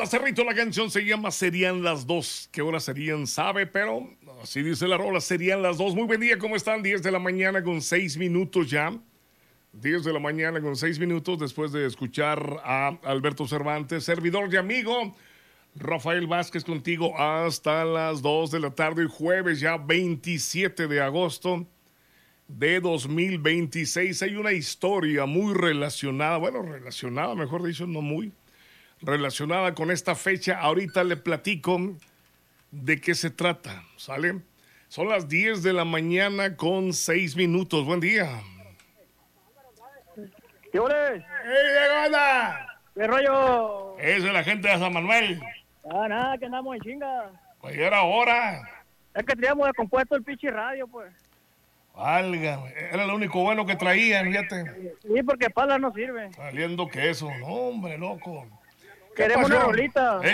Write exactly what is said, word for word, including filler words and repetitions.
Banda Cerrito, la canción se llama Serían las dos. ¿Qué horas serían? Sabe, pero así dice la rola, serían las dos. Muy buen día, ¿cómo están? diez de la mañana con seis minutos ya. diez de la mañana con seis minutos después de escuchar a Alberto Cervantes, servidor y amigo. Rafael Vázquez contigo hasta las dos de la tarde, jueves ya veintisiete de agosto de dos mil veintiséis. Hay una historia muy relacionada, bueno, relacionada, mejor dicho, no muy, relacionada con esta fecha. Ahorita le platico de qué se trata, ¿sale? Son las diez de la mañana con seis minutos. Buen día. ¿Qué ole? ¡Hey, Diego, anda! ¿Qué rollo? Esa es la gente de San Manuel. Ah, nada, que andamos en chinga. Pues ya era hora. Es que teníamos descompuesto el pinche radio, pues. Válgame, era lo único bueno que traían, fíjate. Sí, porque pala no sirve. Saliendo queso. No, hombre, loco. Queremos una rolita.